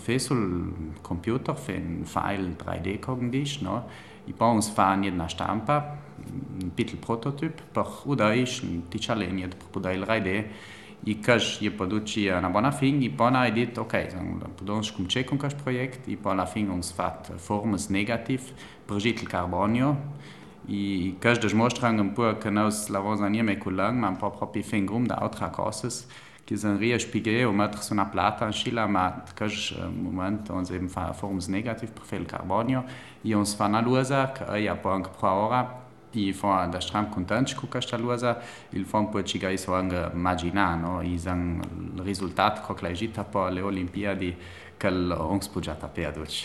Fe sul computer fe un file 3D cognidisch, no? I poi fa una stampa, un piccolo prototipo per udare un ticcialenie per poter il 3D. I cash je produci una buona fin, i poi hai detto ok, podemos cominciare con questo progetto, i poi alla fine uns fat formas negativ per il carbonio. I cash des mostran un po' che nos lavors nie mai con lang, ma un po' proprio fin grum da altre cose. Che sono riespighe o mettere su una plata in scilla, ma cash moment uns eben fa formas negativ per il carbonio. I uns fa una lusa che ja poi anche pro ora. I fa da stram contenti con questa lusa, il fa un po' ci gai so anche immaginare, no? I san il risultato che l'Egitto poi alle Olimpiadi che l'ons poggiata perduci.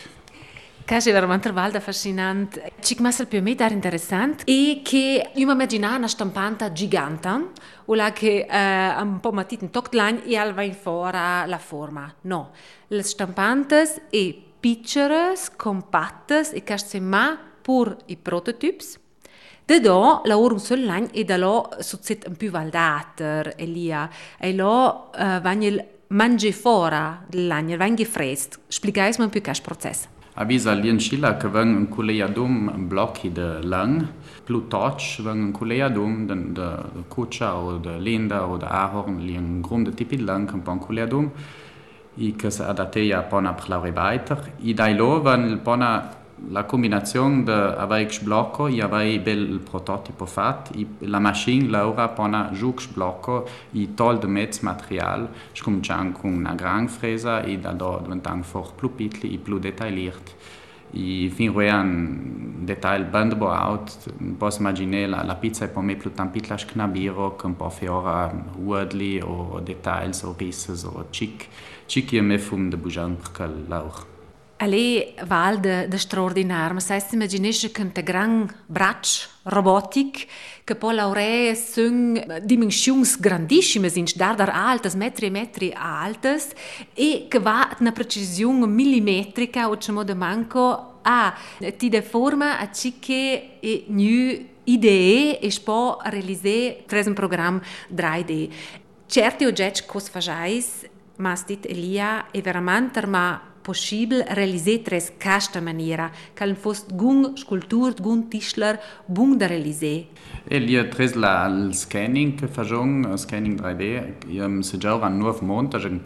È veramente fascinante. Ci massa più me dar interessant e che io mi immaginavo una stampante gigante o la che un po' matita in toc l'anno e al va in fuori la forma. No, le stampantes e piccole, compatte e che ma pur i prototipi. Da do lavoro un solo anno e da là succede un più valdater e lì e là vanno il mangi fuori dell'anno, vanno fresco. Spiegais un più questo processo. Avisa lien Schiller che veng un culeiadum blocchi de lang, plus touch veng un culeiadum de Kutscha o de Linda o de Ahorn lien grum de tipi de lang un pon culeiadum i che se adateia pona per la rebaiter. I dai lo van il pona la combinazione de aveix blocco i avei bel prototipo fat i la machine laura pona jux blocco i tol de mezz material scumcian con una gran fresa i da do diventan for plus pitli i plus detailliert i fin ruean detail bandbo out pos imaginer la pizza è po me plus tan pitla schnabiro con po fiora uadli o details o risses o chic e me fum de bujan per laur. Alle val de straordinar, ma sai immaginisce che un gran braccio robotic che poi lauree sunt dimensions grandissime sind dar altas metri e metri altas e che va una precisione millimetrica o c'è de manco a ti de forma a ciche e new idee e spo realiser tres un programma 3D. Certi oggetti cos fajais ma stit Elia e veramente ma possibile realiser tres casta maniera, che fosse gun scultur, gun tischler, bun da realiser. E lì tres il scanning che facciamo, scanning 3D, se già un nuovo montaggio, un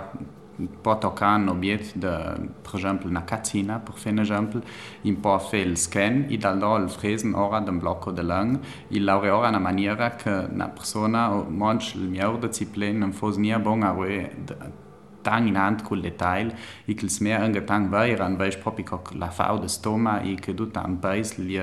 po' toccare un obietto, per esempio una cazzina, per fare un esempio, un po' fare il scan, e da là il fresen ora del blocco di lang, e laure ora una maniera che una persona, o manch il mio disciplina, non fosse nie bon a tan in hand col detail e che il mehr anche tan vairan weil proprio la fau de stoma e che tutta un paese lì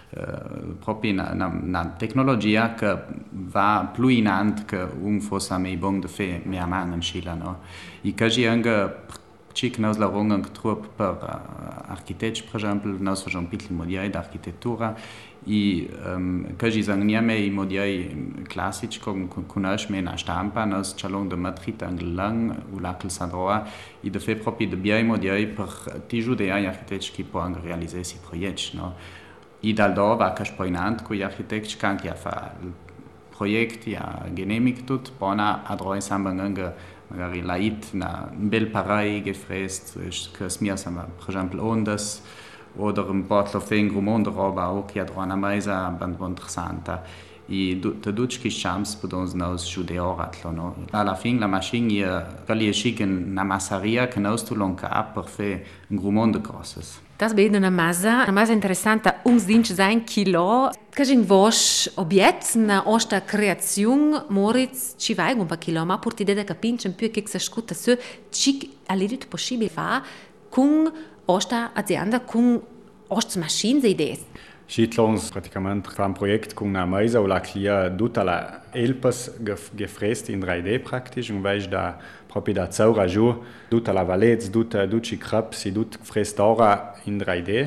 proprio una tecnologia che va più in hand che un fosse mai bon de fe mehr man in Chile no e che gi anche cic nos la ronga trop per architetti per esempio nos facciamo piccoli modiai d'architettura e che gi sang niame i modiai classici conosce me na stampa nos chalon de matrita anglang u la che sadroa e de fe proprio de biai modiai per ti giudei architetti che può realizzare si progetti no e dal do va che spoinant con gli architetti canti a fa progetti a genehmigt tut bona adroi sambang magari la it un bel parai gefräst che smia sama per esempio ondas oder un bottle of thing romonda roba o che adro una mesa band interessanta e te duc che chams podons nos judeoratlo no alla fin la machine quali schicken una massaria che nos tu lonca per fe un romonda cosas. Das bene una masa interessante, uns dinch sein Kilo. Che in vos obiet na osta creazione Moritz ci vai un pa kilo, ma porti de capince un più che si scuta su cic all'idit possibile fa con osta azienda con ost machines idee. Schitlons praticamente fa un projekt con una mesa o la clia tutta la elpas gefräst in 3D praktisch und weil da proprio da zaura giù tutta la valets tutta duci crepes e tut frestora in 3D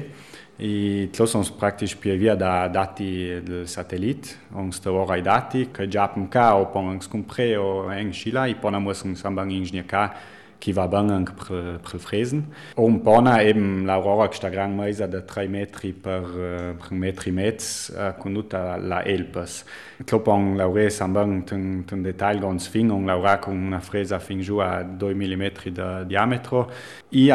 e tlosons praktisch più via da dati del satellite on sta ora i dati che già pumca o pon scompre o en schila e ponamos un sambang ingegner ka che va bene anche per il fresen. Un po' eben l'aurora che sta gran mesa da 3 metri per 1 metro e mezzo con tutta la elpas. Clopon l'aure sambang un dettaglio ganz fin, un l'aura con una fresa fin giù a 2 mm di diametro.